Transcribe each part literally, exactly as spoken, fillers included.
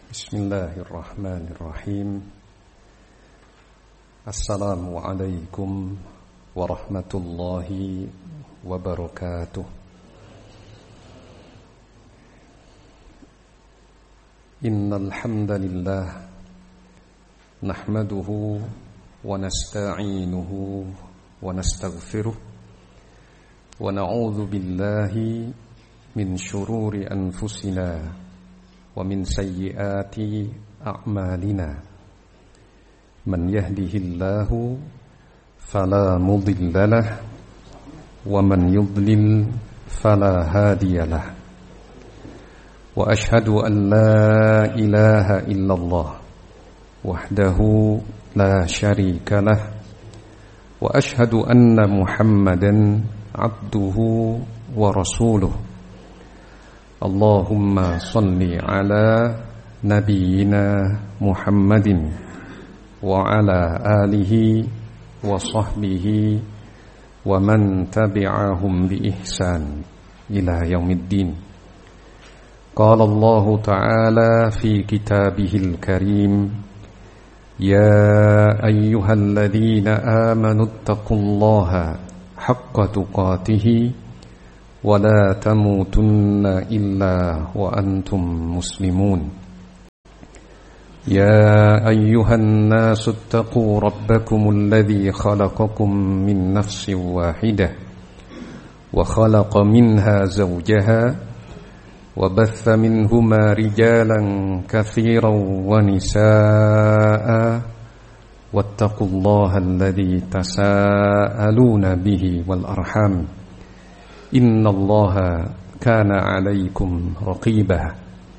Bismillahirrahmanirrahim. Assalamualaikum warahmatullahi wabarakatuh. Innal hamdalillah nahmaduhu wa nasta'inuhu wa nastaghfiruh wa na'udzu billahi min shururi anfusina wa min sayyiati a'malina. Man yahdihillahu fala mudilla lahu wa man yudlil fala hadiyalah. Wa ashhadu an la ilaha illallah wahdahu la syarika lah wa ashhadu anna Muhammadan abduhu wa rasuluh. Allahumma salli ala nabiyyina Muhammadin wa ala alihi wa sahbihi wa man tabi'ahum bi ihsan ila yaumiddin. Qala Allah ta'ala fi kitabihil karim, ya ayyuhalladzina amanu taqullaha haqqa tuqatih wa la tamutunna illa wa antum muslimun. Ya ayyuhan nasu ittaqu rabbakumul ladzi khalaqakum min nafsin wahidah wa khalaqa minha zawjaha wa batha minhuma rijalan katsiran wa nisaa'a wattaqullaha alladzi tasaaluna bihi wal arham innallaha kana 'alaikum raqiba.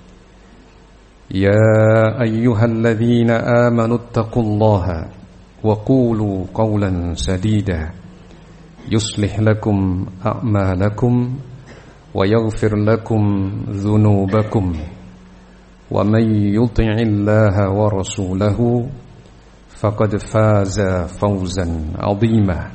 Ya ayyuhalladzina amanu ittaqullaha wa qulu qawlan sadida yuslih lakum a'malakum wa yaghfir lakum dhunubakum wa may yuti'illaha wa rasulahu faqad faza fawzan 'azima.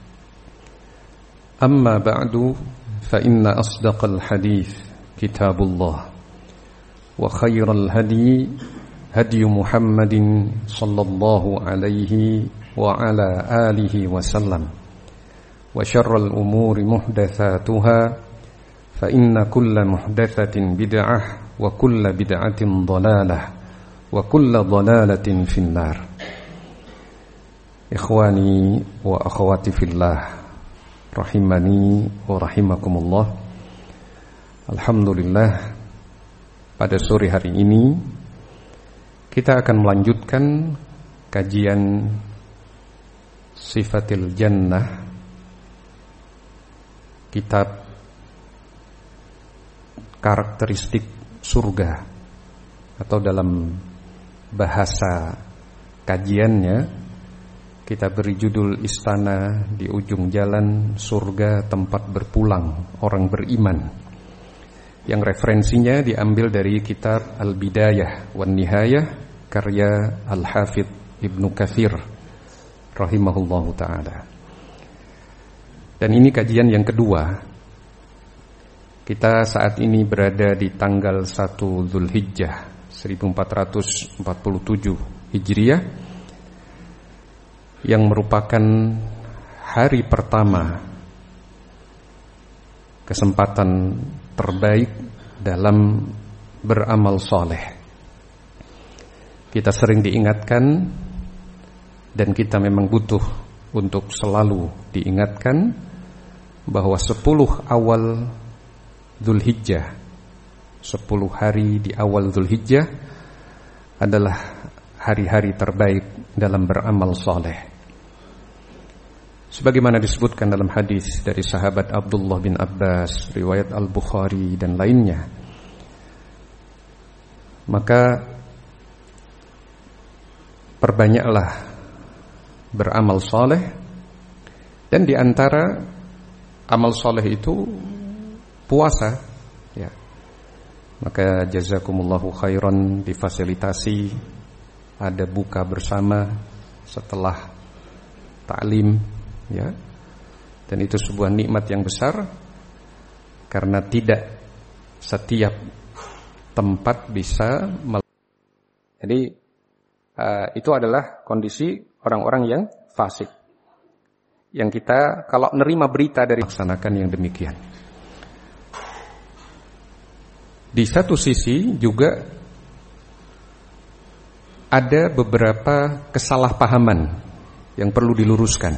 Amma ba'du, fa inna asdaqal hadits kitabullah wa khairal hadi hadi Muhammadin sallallahu alaihi wa ala alihi wa sallam wa syarral umuri muhdatsatuha fa inna kulla muhdatsatin bid'ah wa kulla bid'atin dhalalah wa kulla dhalalatin finnar. Ikhwani wa akhwati fillah, rahimani wa rahimakumullah. Alhamdulillah, pada sore hari ini kita akan melanjutkan kajian Sifatil Jannah, kitab karakteristik surga, atau dalam bahasa kajiannya kita beri judul Istana di Ujung Jalan Surga Tempat Berpulang Orang Beriman, yang referensinya diambil dari kitab Al-Bidayah wan Nihayah karya Al-Hafidh Ibnu Katsir rahimahullahu ta'ala. Dan ini kajian yang kedua. Kita saat ini berada di tanggal satu Dzulhijjah seribu empat ratus empat puluh tujuh Hijriah, yang merupakan hari pertama kesempatan terbaik dalam beramal soleh. Kita sering diingatkan, dan kita memang butuh untuk selalu diingatkan, bahwa sepuluh awal Dzulhijjah, sepuluh hari di awal Dzulhijjah adalah hari-hari terbaik dalam beramal soleh. Sebagaimana disebutkan dalam hadis dari sahabat Abdullah bin Abbas, riwayat Al-Bukhari dan lainnya, maka perbanyaklah beramal soleh, dan di antara amal soleh itu puasa, ya. Maka jazakumullahu khairan, difasilitasi ada buka bersama setelah taklim, ya. Dan itu sebuah nikmat yang besar, karena tidak setiap tempat bisa Jadi uh, itu adalah kondisi orang-orang yang fasik. Yang kita kalau nerima berita dari laksanakan yang demikian. Di satu sisi juga ada beberapa kesalahpahaman yang perlu diluruskan.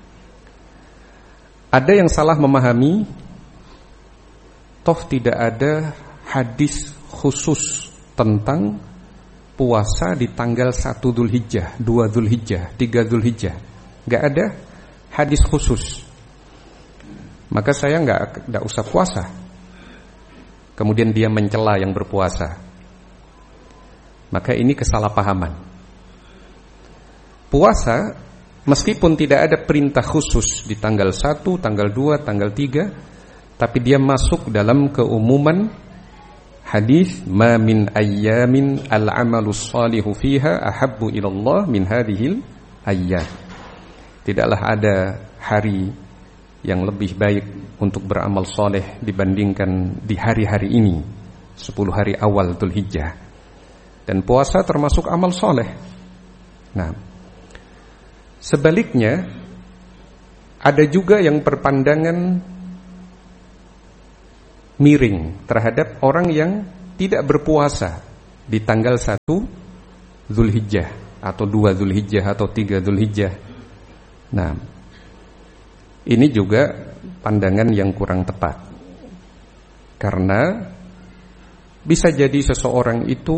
Ada yang salah memahami, toh tidak ada hadis khusus tentang puasa di tanggal satu Dzulhijjah, dua Dzulhijjah, tiga Dzulhijjah. Enggak ada hadis khusus. Maka saya enggak enggak usah puasa. Kemudian dia mencela yang berpuasa. Maka ini kesalahpahaman. Puasa meskipun tidak ada perintah khusus di tanggal satu, tanggal dua, tanggal tiga, tapi dia masuk dalam keumuman hadis ma min ayyamin al-amalus salihu fiha ahabbu ilallah min hadhil ayyam. Tidaklah ada hari yang lebih baik untuk beramal soleh dibandingkan di hari-hari ini, sepuluh hari awal Dzulhijjah. Dan puasa termasuk amal soleh. Nah, sebaliknya ada juga yang berpandangan miring terhadap orang yang tidak berpuasa di tanggal satu Dzulhijjah atau dua Dzulhijjah atau tiga Dzulhijjah. Nah, ini juga pandangan yang kurang tepat. Karena bisa jadi seseorang itu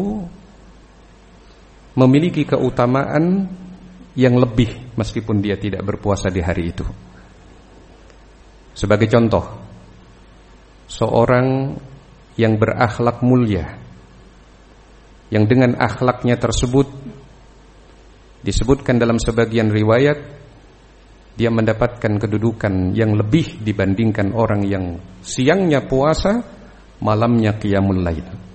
memiliki keutamaan yang lebih meskipun dia tidak berpuasa di hari itu. Sebagai contoh, seorang yang berakhlak mulia, yang dengan akhlaknya tersebut disebutkan dalam sebagian riwayat dia mendapatkan kedudukan yang lebih dibandingkan orang yang siangnya puasa, malamnya qiyamul lail.